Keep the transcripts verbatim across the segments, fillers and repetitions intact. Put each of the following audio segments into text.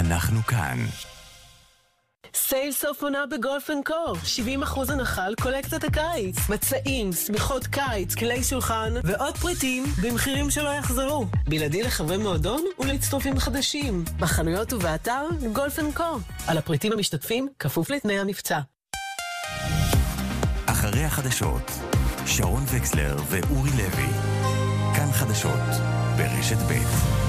אנחנו כאן. סייל סוף עונה בגולף אנד קו. שבעים אחוז הנחה על קולקציית הקיץ. מצעים, סמיכות קיץ, כלי שולחן ועוד פריטים במחירים שלא יחזרו. בלעדי לחברי מועדון ולהצטרפים חדשים. בחנויות ובאתר גולף אנד קו. על הפריטים המשתתפים כפוף לתנאי המבצע. אחרי החדשות, שרון וקסלר ואורי לוי. כאן חדשות ברשת בית.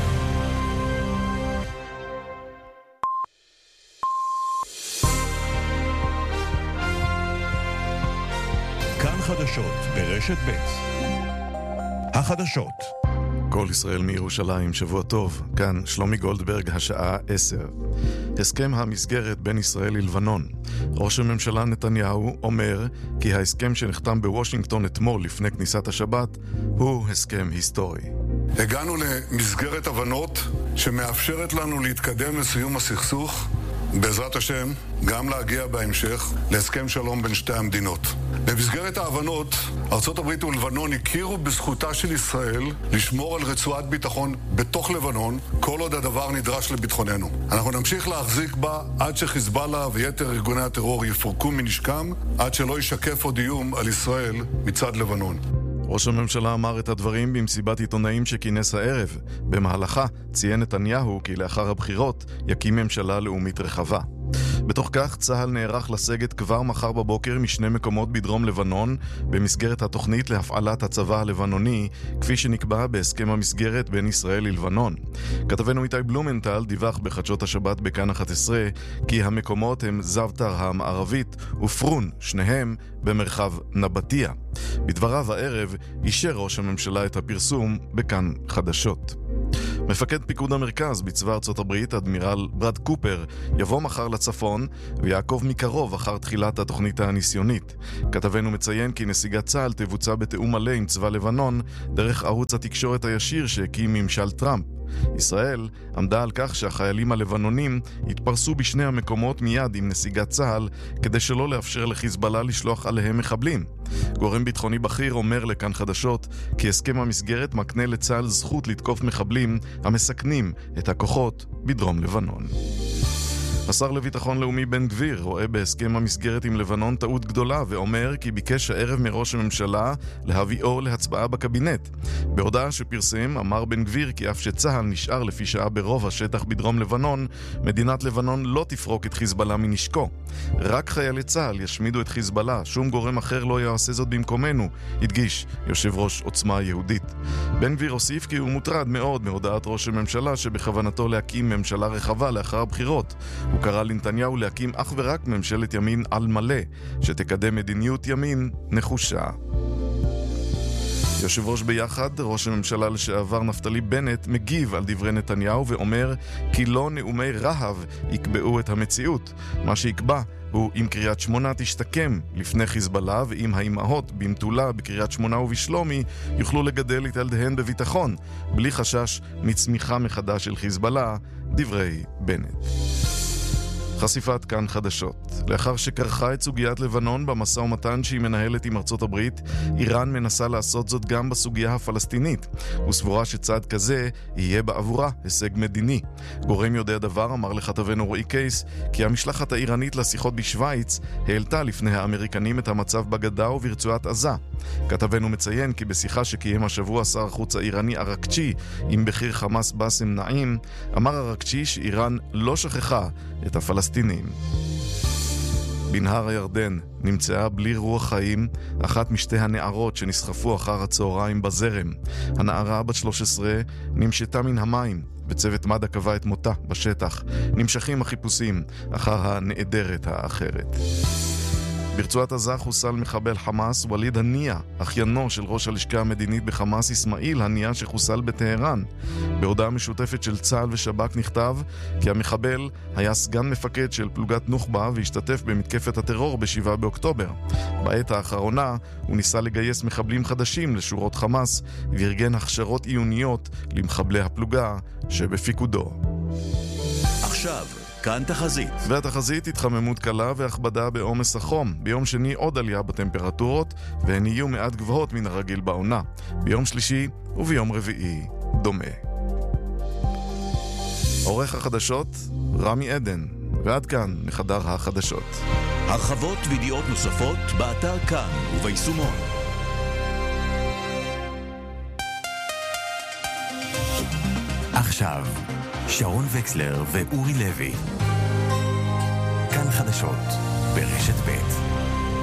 כאן חדשות ברשת ב'. החדשות. כל ישראל מירושלים, שבוע טוב. כאן שלומי גולדברג, השעה עשר. הסכם המסגרת בין ישראל ללבנון. ראש הממשלה נתניהו אומר כי ההסכם שנחתם בוושינגטון אתמול לפני כניסת השבת הוא הסכם היסטורי. הגענו למסגרת הבנות שמאפשרת לנו להתקדם לסיום הסכסוך, בעזרת השם, גם להגיע בהמשך להסכם שלום בין שתי המדינות. במסגרת ההבנות, ארצות הברית ולבנון הכירו בזכותה של ישראל לשמור על רצועת ביטחון בתוך לבנון, כל עוד הדבר נדרש לביטחוננו. אנחנו נמשיך להחזיק בה עד שחיזבאללה ויתר ארגוני הטרור יפורקו מנשקם, עד שלא ישקף עוד איום על ישראל מצד לבנון. ראש הממשלה אמר את הדברים במסיבת עיתונאים שכינס הערב. במהלכה ציין נתניהו כי לאחר הבחירות יקים ממשלה לאומית רחבה. בתוך כך צה"ל נערך לסגת כבר מחר בבוקר משני מקומות בדרום לבנון במסגרת התוכנית להפעלת הצבא הלבנוני כפי שנקבע בהסכם המסגרת בין ישראל ללבנון. כתבנו איתי בלומנטל דיווח בחדשות השבת בכאן אחת עשרה כי המקומות הם זבתר המערבית ופרון, שניהם במרחב נבטיה. בדבריו הערב אישר ראש הממשלה את הפרסום בכאן חדשות. מפקד פיקוד המרכז בצבא ארצות הברית, אדמירל ברד קופר, יבוא מחר לצפון ויעקוב מקרוב אחר תחילת התוכנית הניסיונית. כתבנו מציין כי נסיגת צה"ל תבוצע בתיאום מלא עם צבא לבנון דרך ערוץ התקשורת הישיר שהקים ממשל טראמפ. ישראל עמדה על כך שהחיילים הלבנונים יתפרסו בשני המקומות מיד עם נסיגת צה"ל כדי שלא לאפשר לחיזבאללה לשלוח עליהם מחבלים. גורם ביטחוני בכיר אומר לכאן חדשות כי הסכם המסגרת מקנה לצה"ל זכות לתקוף מחבלים המסכנים את הכוחות בדרום לבנון. השר לביטחון לאומי בן גביר רואה בהסכם המסגרת עם לבנון טעות גדולה ואומר כי ביקש הערב מראש הממשלה להביאו להצבעה בקבינט. בהודעה שפרסם אמר בן גביר כי אף שצה"ל נשאר לפי שעה ברוב השטח בדרום לבנון, מדינת לבנון לא תפרוק את חיזבאללה מנשקו. רק חיילי צה"ל ישמידו את חיזבאללה, שום גורם אחר לא יעשה זאת במקומנו, הדגיש יושב ראש עוצמה יהודית. בן גביר הוסיף כי הוא מוטרד מאוד מהודעת ראש הממשלה שבכוונתו להקים ממשלה רחבה לאחר הבחירות. הוא קרא לנתניהו להקים אך ורק ממשלת ימין על מלא, שתקדם מדיניות ימין נחושה. יושב ראש ביחד, ראש הממשלה לשעבר נפתלי בנט, מגיב על דברי נתניהו ואומר כי לא נאומי רהב יקבעו את המציאות. מה שיקבע הוא אם קריית שמונה תשתקם לפני חיזבאללה ואם האימהות במטולה בקריית שמונה ובשלומי יוכלו לגדל את ילדיהן בביטחון, בלי חשש מצמיחה מחדש של חיזבאללה, דברי בנט. חשיפת כאן חדשות. לאחר שקרחה את סוגיית לבנון במשא ומתן שהיא מנהלת עם ארצות הברית, איראן מנסה לעשות זאת גם בסוגיה הפלסטינית, וסבורה שצעד כזה יהיה בעבורה הישג מדיני. גורם יודע דבר אמר לכתבנו רועי קייס כי המשלחת האיראנית לשיחות בשוויץ העלתה לפני האמריקנים את המצב בגדה וברצועת עזה. כתבנו מציין כי בשיחה שקיים השבוע שר החוץ האיראני ארקצ'י עם בכיר חמאס באסם נעים, אמר ארקצ'י שאיראן לא שכחה את הפלסטינים. בנהר הירדן נמצאה בלי רוח חיים אחת משתי הנערות שנסחפו אחר הצהריים בזרם. הנערה בת שלוש עשרה נמשתה מן המים וצוות מד"א קבע את מותה בשטח. נמשכים החיפושים אחר הנעדרת האחרת. ברצועת עזה חוסל מחבל חמאס וליד הנייה, אחיינו של ראש הלשכה המדינית בחמאס אסמאעיל הנייה שחוסל בטהרן. בהודעה משותפת של צה"ל ושב"כ נכתב כי המחבל היה סגן מפקד של פלוגת נוח'בה והשתתף במתקפת הטרור בשבעה באוקטובר. בעת האחרונה הוא ניסה לגייס מחבלים חדשים לשורות חמאס וארגן הכשרות עיוניות למחבלי הפלוגה שבפיקודו. עכשיו כאן תחזית. והתחזית התחממות קלה והכבדה בעומס החום. ביום שני עוד עלייה בטמפרטורות והן יהיו מעט גבוהות מן הרגיל בעונה. ביום שלישי וביום רביעי דומה. עורך החדשות רמי עדן, ועד כאן מחדר החדשות. הרחבות וידיעות נוספות באתר כאן וביישומון. עכשיו, שרון וקסלר ואורי לוי. כאן חדשות ברשת ב'.